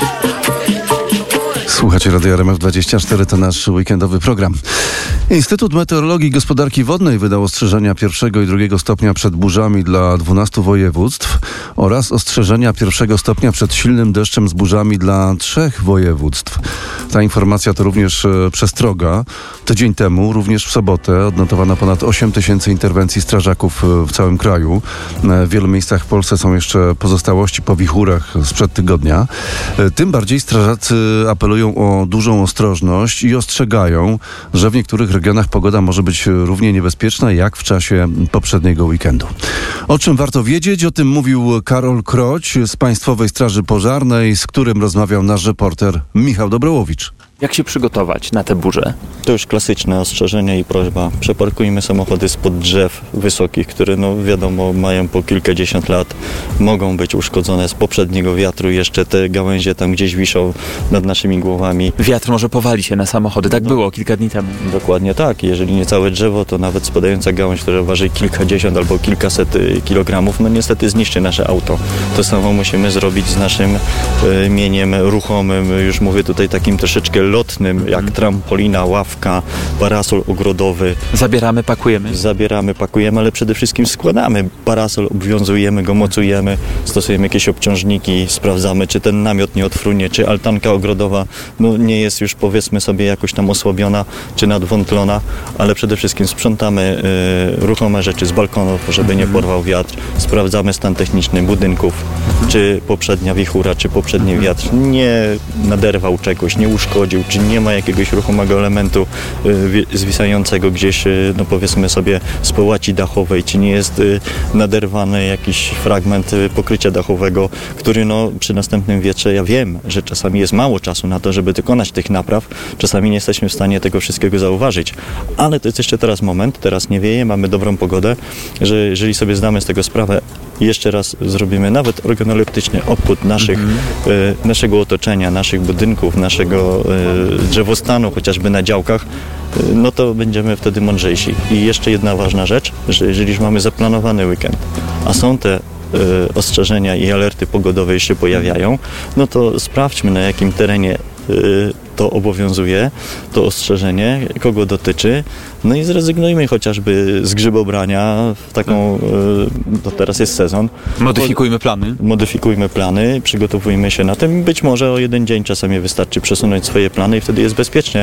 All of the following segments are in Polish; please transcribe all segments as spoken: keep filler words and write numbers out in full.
Słuchacie Radia R M F dwadzieścia cztery, to nasz weekendowy program. Instytut Meteorologii i Gospodarki Wodnej wydał ostrzeżenia pierwszego i drugiego stopnia przed burzami dla dwunastu województw oraz ostrzeżenia pierwszego stopnia przed silnym deszczem z burzami dla trzech województw. Ta informacja to również przestroga. Tydzień temu, również w sobotę, odnotowano ponad osiem tysięcy interwencji strażaków w całym kraju. W wielu miejscach w Polsce są jeszcze pozostałości po wichurach sprzed tygodnia. Tym bardziej strażacy apelują o dużą ostrożność i ostrzegają, że w niektórych regionach pogoda może być równie niebezpieczna jak w czasie poprzedniego weekendu. O czym warto wiedzieć? O tym mówił Karol Kroć z Państwowej Straży Pożarnej, z którym rozmawiał nasz reporter Michał Dobrołowicz. Jak się przygotować na te burze? To już klasyczne ostrzeżenie i prośba. Przeparkujmy samochody spod drzew wysokich, które no wiadomo mają po kilkadziesiąt lat, mogą być uszkodzone z poprzedniego wiatru. Jeszcze te gałęzie tam gdzieś wiszą nad naszymi głowami. Wiatr może powali się na samochody. Tak no, było kilka dni temu. Dokładnie tak. Jeżeli nie całe drzewo, to nawet spadająca gałąź, która waży kilkadziesiąt albo kilkaset kilogramów, no niestety zniszczy nasze auto. To samo musimy zrobić z naszym y, mieniem ruchomym. Już mówię tutaj takim troszeczkę lotnym, jak trampolina, ławka, parasol ogrodowy. Zabieramy, pakujemy. Zabieramy, pakujemy, ale przede wszystkim składamy. Parasol obwiązujemy go, mocujemy, stosujemy jakieś obciążniki, sprawdzamy, czy ten namiot nie odfrunie, czy altanka ogrodowa no, nie jest już, powiedzmy sobie, jakoś tam osłabiona, czy nadwątlona, ale przede wszystkim sprzątamy y, ruchome rzeczy z balkonów, żeby nie porwał wiatr. Sprawdzamy stan techniczny budynków, czy poprzednia wichura, czy poprzedni wiatr nie naderwał czegoś, nie uszkodził, czy nie ma jakiegoś ruchomego elementu y, zwisającego gdzieś, y, no powiedzmy sobie, z połaci dachowej, czy nie jest y, naderwany jakiś fragment y, pokrycia dachowego, który no przy następnym wietrze, ja wiem, że czasami jest mało czasu na to, żeby dokonać tych napraw, czasami nie jesteśmy w stanie tego wszystkiego zauważyć, ale to jest jeszcze teraz moment, teraz nie wieje, mamy dobrą pogodę, że jeżeli sobie zdamy z tego sprawę, jeszcze raz zrobimy nawet organoleptyczny obchód naszych, mm-hmm. y, naszego otoczenia, naszych budynków, naszego y, drzewostanu, chociażby na działkach, y, no to będziemy wtedy mądrzejsi. I jeszcze jedna ważna rzecz, że jeżeli już mamy zaplanowany weekend, a są te y, ostrzeżenia i alerty pogodowe już się pojawiają, no to sprawdźmy, na jakim terenie y, to obowiązuje, to ostrzeżenie, kogo dotyczy, no i zrezygnujmy chociażby z grzybobrania w taką, to teraz jest sezon. Modyfikujmy plany. Modyfikujmy plany, przygotowujmy się na tym. Być może o jeden dzień czasami wystarczy przesunąć swoje plany i wtedy jest bezpiecznie,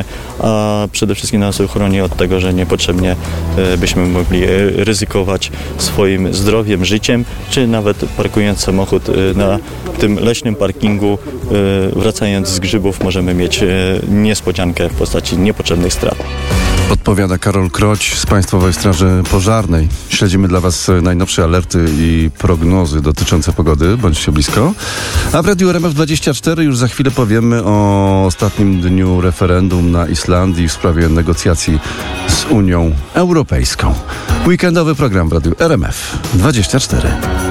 a przede wszystkim nas uchroni od tego, że niepotrzebnie byśmy mogli ryzykować swoim zdrowiem, życiem, czy nawet parkując samochód na tym leśnym parkingu, wracając z grzybów, możemy mieć niespodziankę w postaci niepotrzebnych strat. Podpowiada Karol Kroć z Państwowej Straży Pożarnej. Śledzimy dla Was najnowsze alerty i prognozy dotyczące pogody. Bądźcie blisko. A w Radiu R M F dwadzieścia cztery już za chwilę powiemy o ostatnim dniu referendum na Islandii w sprawie negocjacji z Unią Europejską. Weekendowy program w Radiu R M F dwadzieścia cztery.